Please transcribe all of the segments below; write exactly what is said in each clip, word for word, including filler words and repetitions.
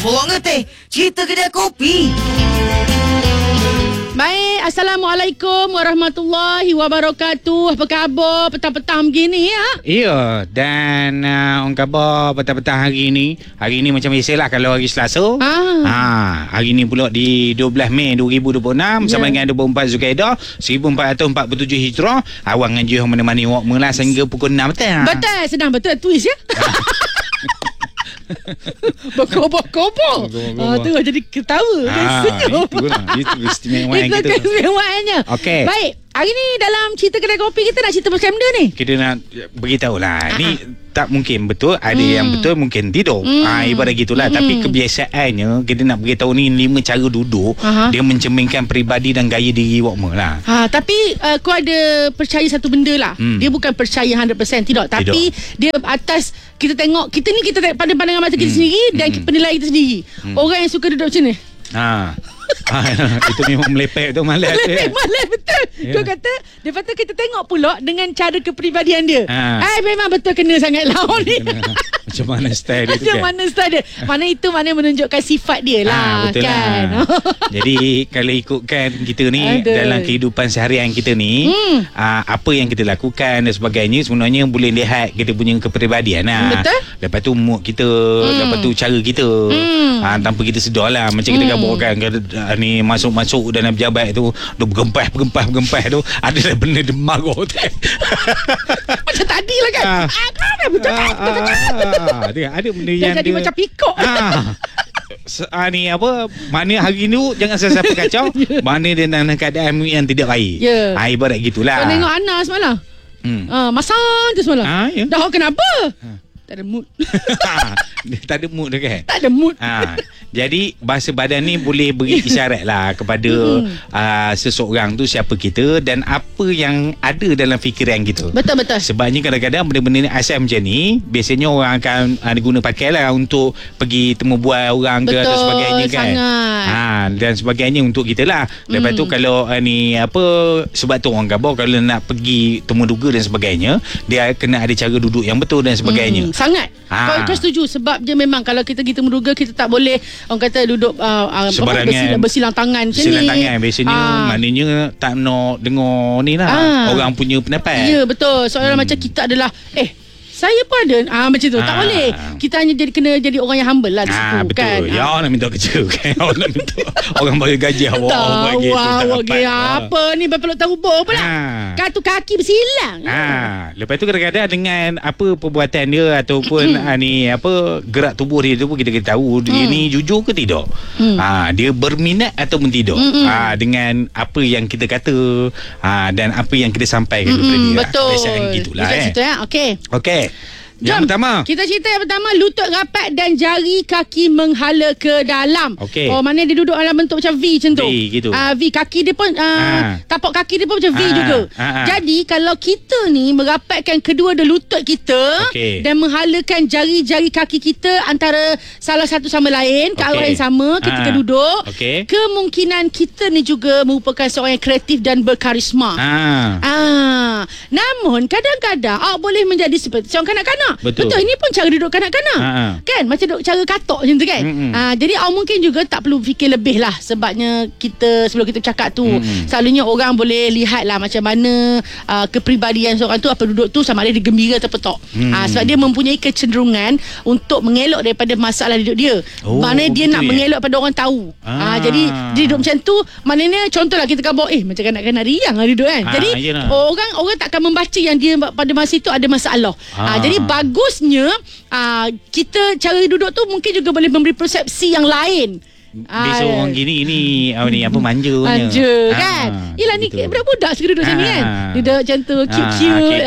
Sorang ngeteh, cerita kedai kopi. Baik, Assalamualaikum warahmatullahi wabarakatuh. Apa khabar petang-petang begini ya? Ya, dan uh, orang khabar petang-petang hari ni. Hari ni macam biasalah kalau hari Selasa. Ah. Ha, hari ni pula di dua belas Mei dua ribu dua puluh enam yeah. sama dengan dua puluh empat Zulkaidah seribu empat ratus empat puluh tujuh Hijrah. Awang ngaji mana-mana awak mula sehingga pukul enam petang. Betul, sedang betul twist ya. Berkoboh-koboh. Ah, tu jadi ketawa. Ah, itulah. Itu istimewaan kita. Itu keistimewaannya. Okey. Baik, hari ni dalam cerita kedai kopi kita nak cerita pasal benda ni. Kita nak beritahu lah. Ah. Ni tak mungkin betul. Ada hmm. yang betul, mungkin tidak. Hmm. Ha, ibarat gitulah. Hmm. Tapi kebiasaannya, kita nak beritahu ni lima cara duduk. Aha. Dia mencerminkan peribadi dan gaya diri awak lah. Ha, tapi uh, kau ada percaya satu benda lah. Hmm. Dia bukan percaya one hundred percent. Tidak. Tapi tidak. Dia atas, kita tengok, kita ni kita pada pandangan mata kita hmm. sendiri dan hmm. penilaian kita sendiri. Hmm. Orang yang suka duduk macam ni. Ha. Ha, itu memang melepek tu malas melepek malas betul yeah. Kau kata dia kata kita tengok pula dengan cara kepribadian dia. Ha. Ai memang betul kena sangat lah ni. Macam mana style dia tu macam kan? mana style dia. Mana itu mana menunjukkan sifat dia lah. Ha, betul kan lah. Jadi kalau ikutkan kita ni Aduh. dalam kehidupan seharian kita ni hmm. aa, apa yang kita lakukan dan sebagainya sebenarnya boleh lihat kita punya kepribadian lah. Betul. Lepas tu mood kita hmm. lepas tu cara kita hmm. aa, tanpa kita sedar lah. Macam hmm. kita gambarkan ni masuk-masuk dalam pejabat tu dia bergempah bergempah bergempah tu ada benda dia marah tu macam tadi lah kan ah, ah, bercakap ah, ada ada benda yang jadi dia, macam pikok ah, ah, ni apa mana hari ni jangan siapa kacau mana dia dalam keadaan yang tidak baik yeah. ah, ibarat gitulah. Kau tengok Ana semalam hmm. ah, masang tu semalam ah, ya? Dah kenapa ah. Tak ada mood. Dia tak ada mood dia kan? Tak ada mood. Ha, jadi bahasa badan ni boleh beri isyarat lah kepada uh, seseorang tu siapa kita dan apa yang ada dalam fikiran kita. Betul-betul. Sebabnya kadang-kadang benda-benda ni asal macam ni, biasanya orang akan uh, guna pakai lah untuk pergi temu bual orang ke Betul, atau sebagainya kan. Sangat. Ha, dan sebagainya untuk kita lah. Lepas hmm. tu kalau uh, ni apa, sebab tu orang khabar kalau nak pergi temu duga dan sebagainya, dia kena ada cara duduk yang betul dan sebagainya. Hmm. Sangat. Ha. Kau, kau setuju sebab dia memang kalau kita pergi temu duga kita tak boleh orang kata duduk uh, uh, bersilang, bersilang tangan macam ni. Bersilang tangan biasanya ha. maknanya tak nak dengar ni lah ha. orang punya pendapat. Ya betul. Soalnya hmm. macam kita adalah eh saya pun ada ah macam tu. Ah. Tak boleh. Kita hanya jadi kena jadi orang yang humble lah di situ ah, betul. Kan. Ya awak nak minta kerja kan. Awak nak minta orang bagi gaji awak awak bagi tu tak dapat. Apa ni berpeluk tahu boh pula. Ah. Katu kaki bersilang. Ah. Lepas tu kadang-kadang dengan apa perbuatan dia ataupun ah, ni apa gerak tubuh dia tu pun kita kena tahu dia hmm. ni jujur ke tidak. Hmm. Ah dia berminat ataupun tidak. Hmm. Ah dengan apa yang kita kata ah dan apa yang kita sampaikan hmm. kepada dia. Betul. Biasanya gitulah eh. Situ ya. Okey. Okey. Jom, yang pertama kita cerita yang pertama, lutut rapat dan jari kaki menghala ke dalam. Okay. Oh, mana dia duduk dalam bentuk macam V macam tu. V gitu. Uh, V kaki dia pun uh, ha. tapak kaki dia pun macam V ha. juga. Ha. Ha. Jadi kalau kita ni merapatkan kedua lutut kita okay. dan menghalakan jari-jari kaki kita antara salah satu sama lain ke okay. arah yang sama ketika ha. duduk, okay. kemungkinan kita ni juga merupakan seorang yang kreatif dan berkarisma. Ha. Ah. Namun kadang-kadang awak boleh menjadi seperti seorang kanak-kanak. Betul. Betul. Ini pun cara duduk kanak-kanak. Ha-ha. Kan? Macam duduk cara katok macam tu kan. Ha, jadi awak mungkin juga tak perlu fikir lebih lah. Sebabnya kita sebelum kita bercakap tu Mm-mm. selalunya orang boleh lihat lah macam mana uh, kepribadian seorang tu apa duduk tu sama ada dia gembira atau petok. Ha, sebab dia mempunyai kecenderungan untuk mengelak daripada masalah hidup dia. Oh, mana dia nak ya? mengelak pada orang tahu. Ah. Ha, jadi dia duduk macam tu. Maknanya contohlah kita kata eh macam kanak-kanak riang lah duduk kan. Ha, jadi yelah. orang orang takkan membaca yang dia pada masa itu ada masalah. Ha. Ha, jadi bagusnya uh, kita cara duduk tu mungkin juga boleh memberi persepsi yang lain. Besok orang gini ni apa ni apa manja punya. Manja kan. Yelah ni budak-budak suka duduk sini kan. Duduk macam tu cute-cute.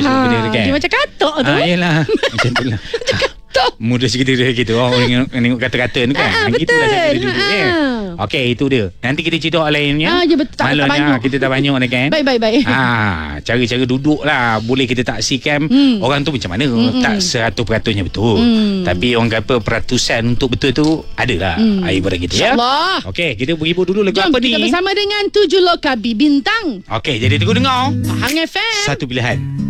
Dia macam katok tu. Ah yalah. Macam tu lah. Mudah sikit dia gitu. Oh tengok kata-kata ni kan. Ah, gitulah cara dia duduk kan. Okey itu dia. Nanti kita cerita lainnya. Ah ya betul tak, tak banyak. Kita tak banyak ni kan. Baik baik baik. Ah cara-cara duduk lah boleh kita taksikan hmm. orang tu macam mana. Hmm. Tak seratus peratus betul. Hmm. Tapi orang kata peratusan untuk betul tu adalah. Hmm. Ah, ibarat gitu ya. InsyaAllah. Okey kita berhibur dulu lagu Jom, apa ni? Kita bersama dengan tujuh Lokabi Bintang. Okey jadi tunggu dengar. Hang F M. Satu pilihan.